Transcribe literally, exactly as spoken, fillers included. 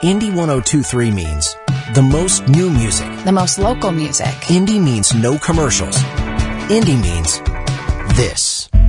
Indie ten twenty-three means the most new music. The most local music. Indie means no commercials. Indie means this.